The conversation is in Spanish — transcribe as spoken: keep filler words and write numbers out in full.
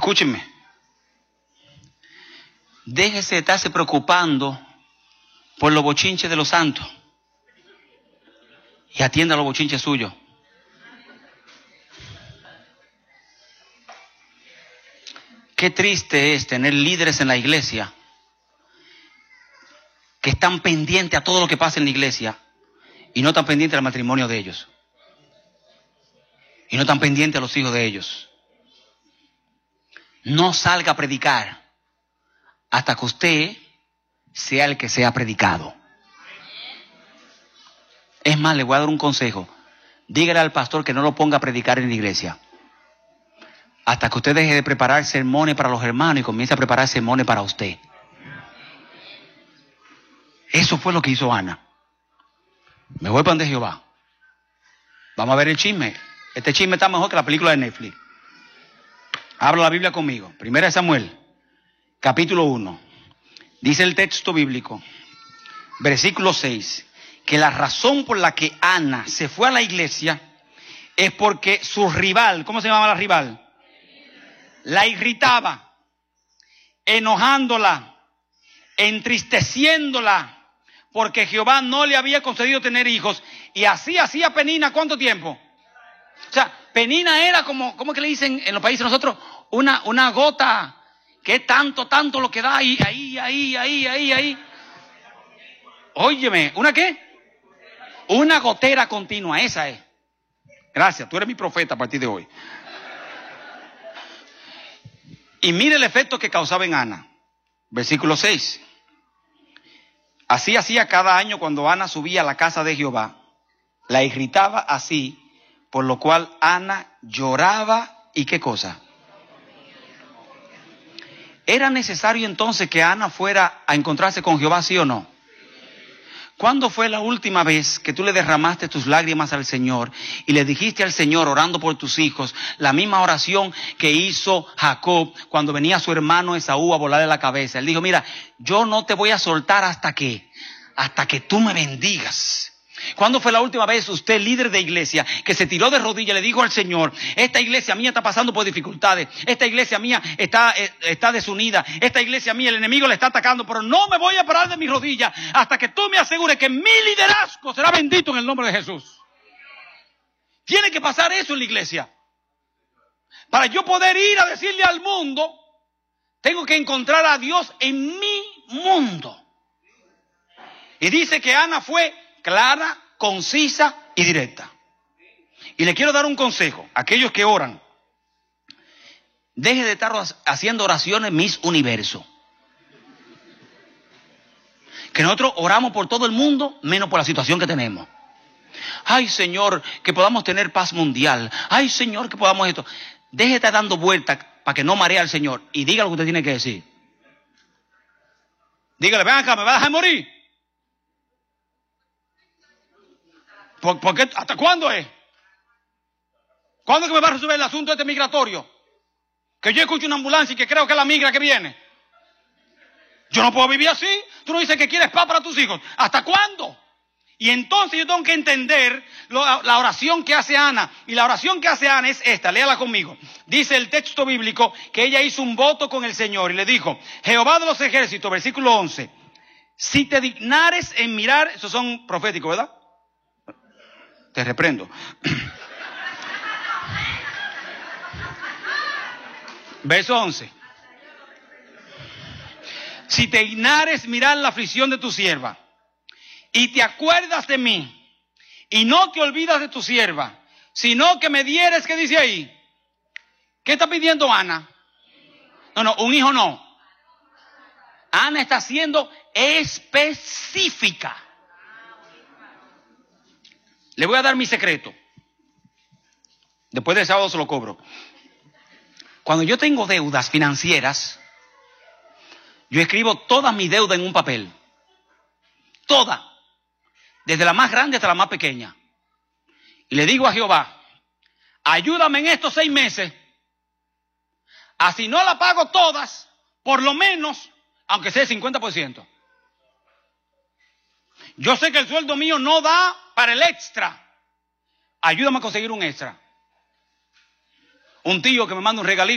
Escúchenme. Déjese de estarse preocupando por los bochinches de los santos y atienda a los bochinches suyos. Qué triste es tener líderes en la iglesia que están pendientes a todo lo que pasa en la iglesia y no están pendientes al matrimonio de ellos. Y no están pendientes a los hijos de ellos. No salga a predicar hasta que usted sea el que sea predicado. Es más, le voy a dar un consejo. Dígale al pastor que no lo ponga a predicar en la iglesia hasta que usted deje de preparar sermones para los hermanos y comience a preparar sermones para usted. Eso fue lo que hizo Ana. Me voy para donde Jehová. Vamos a ver el chisme. Este chisme está mejor que la película de Netflix. Habla la Biblia conmigo. Primera de Samuel, capítulo uno. Dice el texto bíblico, versículo seis, que la razón por la que Ana se fue a la iglesia es porque su rival, ¿cómo se llamaba la rival? La irritaba, enojándola, entristeciéndola, porque Jehová no le había concedido tener hijos. Y así hacía Penina, ¿cuánto tiempo? O sea, Penina era como, ¿cómo que le dicen en los países nosotros? Una, una gota, que es tanto, tanto lo que da ahí, ahí, ahí, ahí, ahí, ahí. Óyeme, ¿una qué? Una gotera continua, esa es. Gracias, tú eres mi profeta a partir de hoy. Y mire el efecto que causaba en Ana. Versículo seis. Así hacía cada año cuando Ana subía a la casa de Jehová. La irritaba así, por lo cual Ana lloraba. ¿Y qué cosa? ¿Era necesario entonces que Ana fuera a encontrarse con Jehová, sí o no? ¿Cuándo fue la última vez que tú le derramaste tus lágrimas al Señor y le dijiste al Señor, orando por tus hijos, la misma oración que hizo Jacob cuando venía su hermano Esaú a volarle la cabeza? Él dijo, mira, yo no te voy a soltar hasta que, hasta que tú me bendigas. ¿Cuándo fue la última vez usted, líder de iglesia, que se tiró de rodillas y le dijo al Señor, esta iglesia mía está pasando por dificultades, esta iglesia mía está, eh, está desunida, esta iglesia mía el enemigo le está atacando, pero no me voy a parar de mis rodillas hasta que tú me asegures que mi liderazgo será bendito en el nombre de Jesús? Tiene que pasar eso en la iglesia. Para yo poder ir a decirle al mundo, tengo que encontrar a Dios en mi mundo. Y dice que Ana fue clara, concisa y directa. Y le quiero dar un consejo a aquellos que oran. Deje de estar haciendo oraciones Miss Universo. Que nosotros oramos por todo el mundo, menos por la situación que tenemos. Ay, Señor, que podamos tener paz mundial. Ay, Señor, que podamos esto. Deje de estar dando vueltas para que no maree al Señor. Y diga lo que usted tiene que decir. Dígale, ven acá, ¿me va a dejar morir? ¿Por, por qué? ¿Hasta cuándo es? ¿Cuándo es que me va a resolver el asunto este migratorio? Que yo escucho una ambulancia y que creo que es la migra que viene. Yo no puedo vivir así. Tú no dices que quieres paz para tus hijos. ¿Hasta cuándo? Y entonces yo tengo que entender lo, la oración que hace Ana. Y la oración que hace Ana es esta. Léala conmigo. Dice el texto bíblico que ella hizo un voto con el Señor y le dijo, Jehová de los ejércitos, versículo once, si te dignares en mirar, esos son proféticos, ¿verdad? Te reprendo. Verso once. Si te dignares mirar la aflicción de tu sierva y te acuerdas de mí y no te olvidas de tu sierva, sino que me dieres, ¿qué dice ahí? ¿Qué está pidiendo Ana? No, no, un hijo no. Ana está siendo específica. Le voy a dar mi secreto. Después del sábado se lo cobro. Cuando yo tengo deudas financieras, yo escribo todas mis deudas en un papel. Todas. Desde la más grande hasta la más pequeña. Y le digo a Jehová, ayúdame en estos seis meses. Así no la pago todas, por lo menos, aunque sea el cincuenta por ciento. Yo sé que el sueldo mío no da para el extra. Ayúdame a conseguir un extra. Un tío que me manda un regalito.